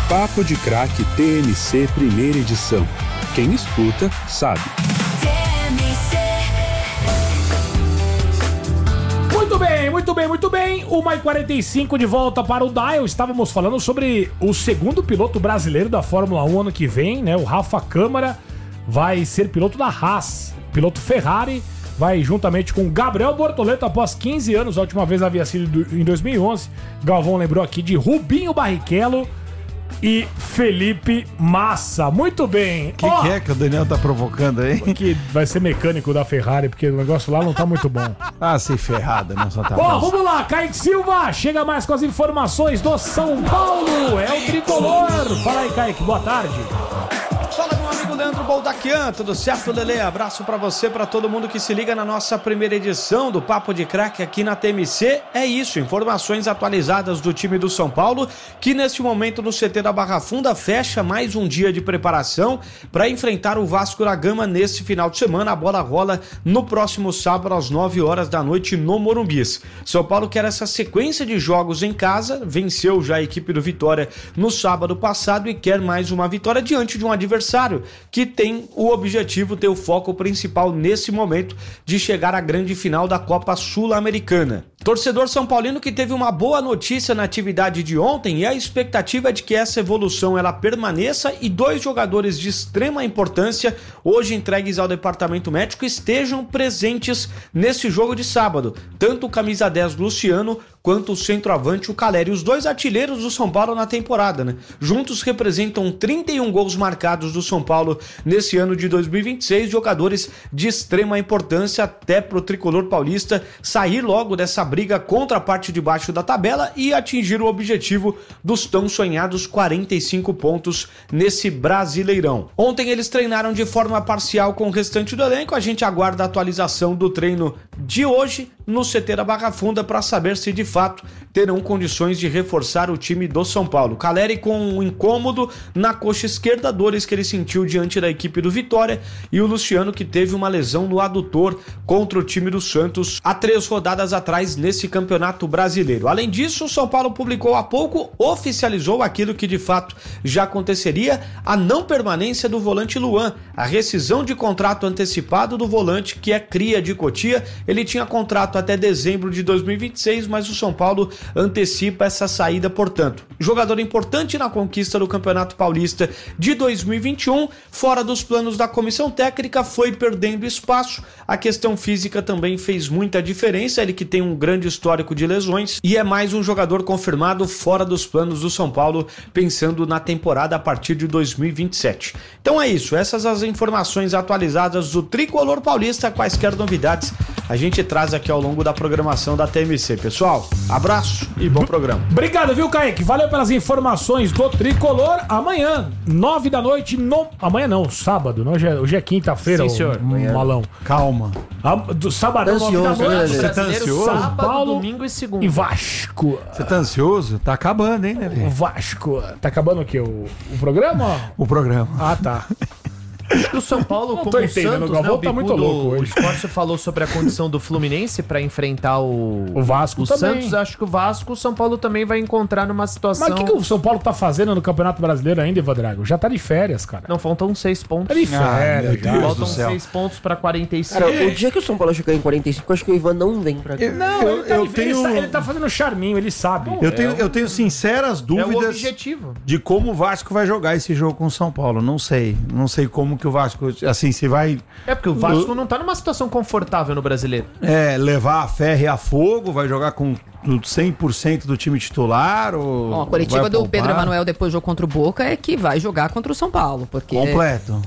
Papo de Craque TMC primeira edição. Quem escuta, sabe. Muito bem. 1h45 de volta para o Dial. Estávamos falando sobre o segundo piloto brasileiro da Fórmula 1 ano que vem, né? O Rafa Câmara vai ser piloto da Haas, piloto Ferrari. Vai juntamente com Gabriel Bortoleto após 15 anos. A última vez havia sido em 2011. Galvão lembrou aqui de Rubinho Barrichello e Felipe Massa. Muito bem. O que é que o Daniel tá provocando aí? Que vai ser mecânico da Ferrari, porque o negócio lá não tá muito bom. Se ferrada, né? Só tá Vamos lá, Kaique Silva. Chega mais com as informações do São Paulo. É o tricolor. Fala aí, Kaique. Boa tarde. Fala, meu amigo Leandro Boldaquian, tudo certo, Lelê? Abraço pra você, pra todo mundo que se liga na nossa primeira edição do Papo de Craque aqui na TMC. É isso, informações atualizadas do time do São Paulo, que neste momento no CT da Barra Funda fecha mais um dia de preparação para enfrentar o Vasco da Gama nesse final de semana. A bola rola no próximo sábado às 9 horas da noite no Morumbis. São Paulo quer essa sequência de jogos em casa, venceu já a equipe do Vitória no sábado passado e quer mais uma vitória diante de um adversário que tem o objetivo, ter o foco principal nesse momento de chegar à grande final da Copa Sul-Americana. Torcedor São Paulino que teve uma boa notícia na atividade de ontem, e a expectativa é de que essa evolução ela permaneça e 2 jogadores de extrema importância, hoje entregues ao departamento médico, estejam presentes nesse jogo de sábado. Tanto o camisa 10 Luciano quanto o centroavante o Caleri, os 2 artilheiros do São Paulo na temporada, né? Juntos representam 31 gols marcados do São Paulo nesse ano de 2026, jogadores de extrema importância até pro tricolor paulista sair logo dessa briga contra a parte de baixo da tabela e atingir o objetivo dos tão sonhados 45 pontos nesse Brasileirão. Ontem eles treinaram de forma parcial com o restante do elenco, a gente aguarda a atualização do treino de hoje no CT da Barra Funda para saber se de fato terão condições de reforçar o time do São Paulo. Caleri com um incômodo na coxa esquerda, dores que ele sentiu diante da equipe do Vitória, e o Luciano que teve uma lesão no adutor contra o time do Santos há 3 rodadas atrás nesse Campeonato Brasileiro. Além disso, o São Paulo publicou há pouco, oficializou aquilo que de fato já aconteceria, a não permanência do volante Luan, a rescisão de contrato antecipado do volante que é cria de Cotia. Ele tinha contrato até dezembro de 2026, mas o São Paulo antecipa essa saída, portanto. Jogador importante na conquista do Campeonato Paulista de 2021, fora dos planos da comissão técnica, foi perdendo espaço. A questão física também fez muita diferença, ele que tem um grande histórico de lesões e é mais um jogador confirmado fora dos planos do São Paulo, pensando na temporada a partir de 2027. Então é isso, essas as informações atualizadas do tricolor paulista. Quaisquer novidades a gente traz aqui ao longo da programação da TMC. Pessoal, abraço e bom programa. Obrigado, viu, Kaique? Valeu pelas informações do tricolor. Amanhã, 9 da noite, amanhã não, sábado, não? Hoje é quinta-feira, sim, senhor. Malão. Calma. Do sábado, 9 da noite. Você tá ansioso? São Paulo, domingo e segunda. E Vasco. Você tá ansioso? Tá acabando, hein, né? O Vasco. Tá acabando o quê? O programa? O programa. Ah, tá. Acho que o São Paulo, não como o Santos, né, o tá muito louco hoje. O Escorcio falou sobre a condição do Fluminense para enfrentar o Vasco o também. Santos. Acho que o Vasco, o São Paulo também vai encontrar numa situação... Mas o que o São Paulo tá fazendo no Campeonato Brasileiro ainda, Evadrago? Já tá de férias, cara. Não, faltam 6 pontos. Tá de férias, já. Faltam 6 pontos para 45. Cara, o dia que o São Paulo chegar em 45, eu acho que o Ivan não vem pra cá. Ele tá fazendo charminho, ele sabe. Eu tenho sinceras dúvidas o objetivo de como o Vasco vai jogar esse jogo com o São Paulo. Não sei como que o Vasco... Assim, se vai... É porque o Vasco não tá numa situação confortável no Brasileiro. Levar a ferro e a fogo, vai jogar com 100% do time titular ou... A coletiva do Pedro Emanuel depois do jogo contra o Boca é que vai jogar contra o São Paulo, porque... Completo.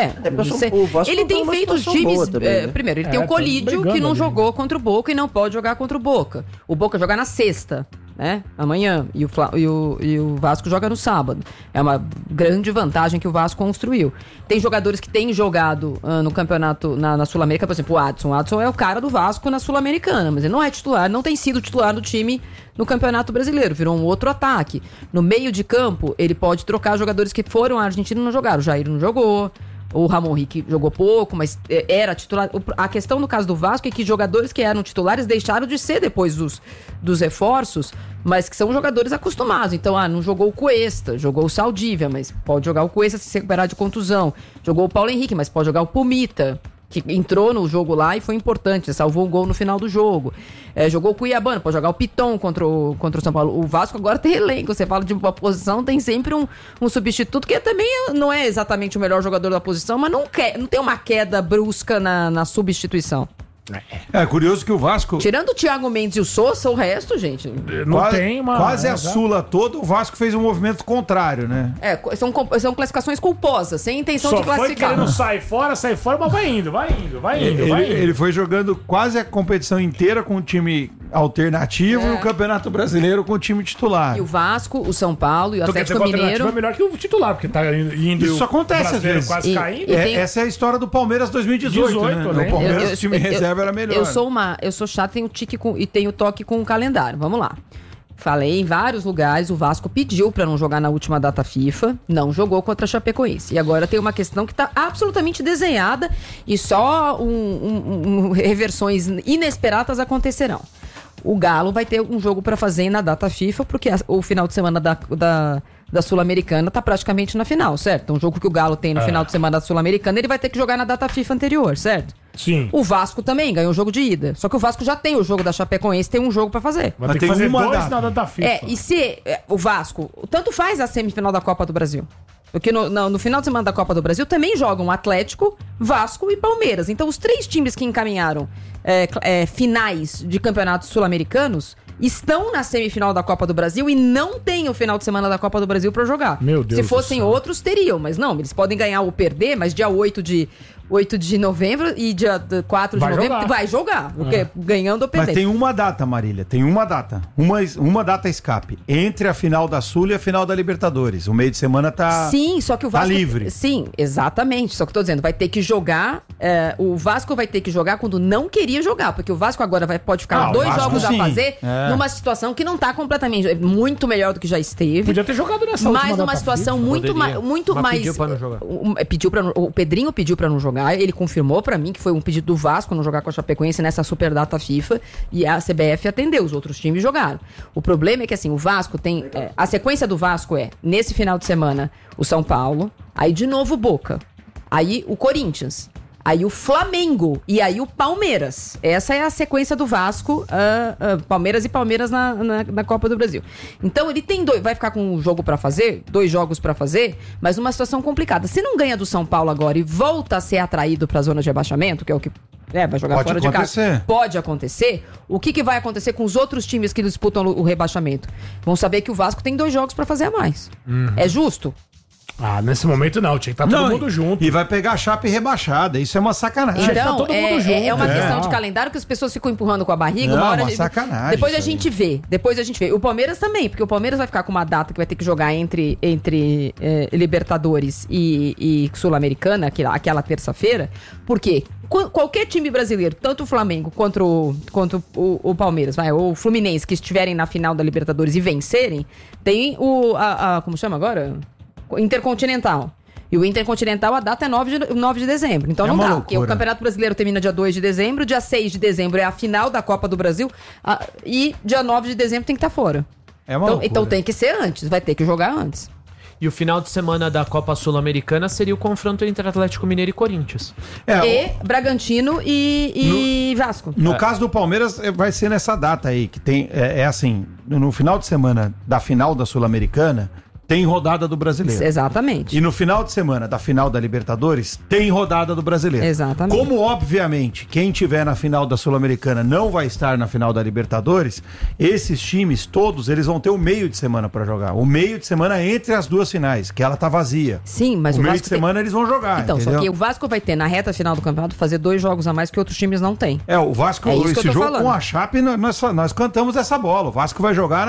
Ele tem feito os times... Também, né? Primeiro, ele tem o Colídio, que não jogou contra o Boca e não pode jogar contra o Boca. O Boca joga na sexta, né? Amanhã. E o Vasco joga no sábado. É uma grande vantagem que o Vasco construiu. Tem jogadores que têm jogado no campeonato, na Sul-América, por exemplo, o Adson. O Adson é o cara do Vasco na Sul-Americana, mas ele não é titular, não tem sido titular do time no Campeonato Brasileiro, virou um outro ataque. No meio de campo, ele pode trocar jogadores que foram à Argentina e não jogaram. O Jair não jogou, O Ramon Henrique jogou pouco, mas era titular. A questão no caso do Vasco é que jogadores que eram titulares deixaram de ser depois dos reforços, mas que são jogadores acostumados. Então, não jogou o Cuesta, jogou o Saldívia, mas pode jogar o Cuesta se recuperar de contusão. Jogou o Paulo Henrique, mas pode jogar o Pumita, que entrou no jogo lá e foi importante, salvou um gol no final do jogo. Jogou o Cuiabano, pode jogar o Piton contra o São Paulo. O Vasco agora tem elenco, você fala de uma posição, tem sempre um substituto, que também não é exatamente o melhor jogador da posição, mas não tem uma queda brusca na substituição. É curioso que o Vasco... Tirando o Thiago Mendes e o Sousa, o resto, gente... Quase a Sula toda, o Vasco fez um movimento contrário, né? São classificações culposas, sem intenção de classificar. Só foi querendo sair fora, mas vai indo. Ele foi jogando quase a competição inteira com o time alternativo e o Campeonato Brasileiro com o time titular. E o Vasco, o São Paulo e o Atlético Mineiro... é melhor que o titular, porque tá indo... Isso acontece às vezes. Quase caindo. Essa é a história do Palmeiras 2018, né? O Palmeiras, o time reserva era melhor. Eu sou chato, tenho tique e tenho toque com o calendário. Vamos lá. Falei em vários lugares, o Vasco pediu pra não jogar na última data FIFA, não jogou contra a Chapecoense. E agora tem uma questão que tá absolutamente desenhada e só reversões inesperadas acontecerão. O Galo vai ter um jogo pra fazer na data FIFA, porque o final de semana da Sul-Americana tá praticamente na final, certo? Um jogo que o Galo tem no final de semana da Sul-Americana, ele vai ter que jogar na data FIFA anterior, certo? Sim. O Vasco também ganhou o jogo de ida. Só que o Vasco já tem o jogo da Chapecoense, tem um jogo pra fazer. Vai ter que fazer dois na data FIFA. E se o Vasco... Tanto faz a semifinal da Copa do Brasil. Porque no final de semana da Copa do Brasil também jogam Atlético, Vasco e Palmeiras. Então os 3 times que encaminharam finais de campeonatos sul-americanos estão na semifinal da Copa do Brasil e não tem o final de semana da Copa do Brasil pra jogar. Meu Deus. Se fossem outros, teriam, mas não, eles podem ganhar ou perder, mas dia 8 de novembro e dia 4 de novembro vai jogar, porque ganhando ou perdendo. Mas tem uma data, Marília, tem uma data. Uma data escape entre a final da Sul e a final da Libertadores. O meio de semana tá... Sim, só que o Vasco... Tá livre. Sim, exatamente. Só que eu tô dizendo, vai ter que jogar... o Vasco vai ter que jogar quando não queria jogar, porque o Vasco agora pode ficar 2 jogos a fazer numa situação que não tá completamente... Muito melhor do que já esteve. Podia ter jogado nessa última mas numa situação muito mais... Pediu pra não jogar. O Pedrinho pediu pra não jogar. Ele confirmou pra mim que foi um pedido do Vasco não jogar com a Chapecoense nessa super data FIFA e a CBF atendeu, os outros times jogaram. O problema é que assim, o Vasco tem... a sequência do Vasco nesse final de semana, o São Paulo, aí de novo o Boca, aí o Corinthians, aí o Flamengo e aí o Palmeiras. Essa é a sequência do Vasco, Palmeiras na Copa do Brasil. Então ele tem vai ficar com um jogo pra fazer, 2 jogos pra fazer, mas numa situação complicada. Se não ganha do São Paulo agora e volta a ser atraído pra zona de rebaixamento, que é o que vai jogar fora de casa. Pode acontecer. O que vai acontecer com os outros times que disputam o rebaixamento? Vão saber que o Vasco tem 2 jogos pra fazer a mais. É justo? Nesse momento não, tinha que estar todo mundo junto. E vai pegar a Chape rebaixada, isso é uma sacanagem. Então, todo mundo junto. É uma questão de calendário que as pessoas ficam empurrando com a barriga. Uma sacanagem. Depois a gente vê. O Palmeiras também, porque o Palmeiras vai ficar com uma data que vai ter que jogar entre Libertadores e Sul-Americana, aquela terça-feira, porque qualquer time brasileiro, tanto o Flamengo quanto o Palmeiras, ou o Fluminense, que estiverem na final da Libertadores e vencerem, tem como chama agora? Intercontinental. E o Intercontinental, a data é 9 de dezembro. Então não dá, porque o Campeonato Brasileiro termina dia 2 de dezembro, dia 6 de dezembro é a final da Copa do Brasil, e dia 9 de dezembro tem que estar fora. Então tem que ser antes, vai ter que jogar antes. E o final de semana da Copa Sul-Americana seria o confronto entre Atlético Mineiro e Corinthians. Bragantino e Vasco. No caso do Palmeiras, vai ser nessa data aí, que tem, assim, no final de semana da final da Sul-Americana, tem rodada do Brasileiro. Exatamente. E no final de semana da final da Libertadores, tem rodada do Brasileiro. Exatamente. Como, obviamente, quem tiver na final da Sul-Americana não vai estar na final da Libertadores, esses times todos, eles vão ter o meio de semana pra jogar. O meio de semana entre as 2 finais, que ela tá vazia. Sim, mas o meio de semana eles vão jogar, então, entendeu? Só que o Vasco vai ter, na reta final do campeonato, fazer 2 jogos a mais que outros times não têm. O Vasco, esse jogo falando. Com a Chape, nós cantamos essa bola. O Vasco vai jogar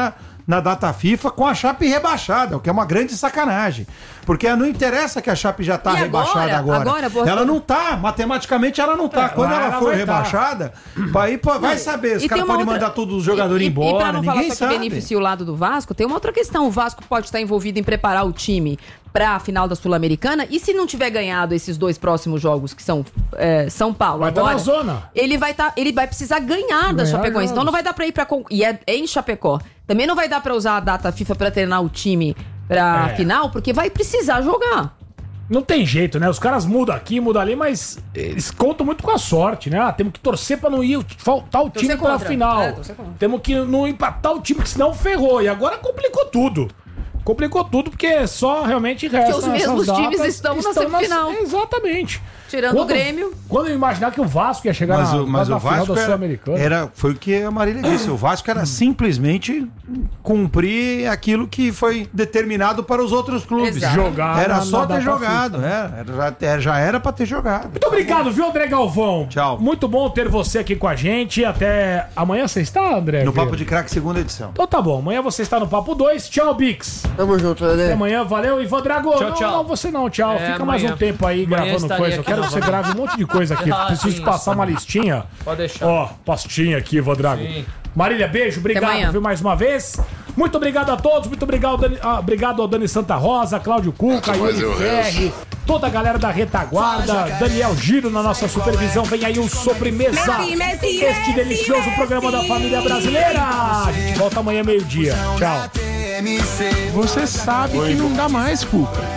na data FIFA com a Chape rebaixada, o que é uma grande sacanagem. Porque não interessa que a Chape já tá rebaixada agora. Ela não tá, matematicamente ela não tá. Quando ela for rebaixada, vai saber, os caras podem mandar todos os jogadores embora, e pra não ninguém falar só sabe. que beneficia o lado do Vasco, tem uma outra questão. O Vasco pode estar envolvido em preparar o time para a final da Sul-Americana, e se não tiver ganhado esses 2 próximos jogos, que são São Paulo, vai agora, na zona. ele vai precisar ganhar da Chapecoense. Então não vai dar para ir para e é em Chapecó. Também não vai dar para usar a data FIFA para treinar o time para final, porque vai precisar jogar. Não tem jeito, né? Os caras mudam aqui, mudam ali, mas eles contam muito com a sorte, né? Temos que torcer pra não ir faltar o time pra final. Temos que não empatar o time, porque senão ferrou. E agora complicou tudo. Complicou tudo, porque só realmente resta. Porque os mesmos times estão na semifinal. Exatamente. Tirando o Grêmio. Quando eu imaginar que o Vasco ia chegar mas na o final Vasco da Sul-Americana. Foi o que a Marília disse. O Vasco era simplesmente cumprir aquilo que foi determinado para os outros clubes. Jogar era só ter data jogado. Já era para ter jogado. Muito obrigado, viu, André Galvão? Tchau. Muito bom ter você aqui com a gente. Até amanhã você está, André? No Papo de Craque, segunda edição. Então tá bom. Amanhã você está no Papo 2. Tchau, Bix. Tamo junto, Até Lelê. amanhã. Valeu, Ivan Drago. Tchau. Não, você não. Tchau. Fica mais amanhã. um tempo aí gravando coisa. Eu quero que você grave um monte de coisa aqui. Preciso sim, passar uma listinha. Pode deixar. Ó, pastinha aqui, Ivan Drago. Sim. Marília, beijo. Obrigado, viu, mais uma vez. Muito obrigado a todos. Muito obrigado ao Dani Santa Rosa, Cláudio Cuca, Yuri Ferri, toda a galera da retaguarda, Daniel Giro na nossa supervisão. Vem aí o Sobremesa, este delicioso programa da família brasileira. A gente volta amanhã meio-dia. Tchau. Você sabe que não dá mais, Cuca.